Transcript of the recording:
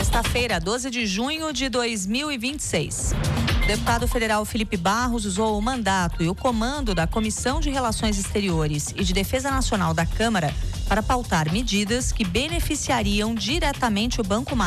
Sexta-feira, 12 de junho de 2026. O deputado federal Felipe Barros usou o mandato e o comando da Comissão de Relações Exteriores e de Defesa Nacional da Câmara para pautar medidas que beneficiariam diretamente o Banco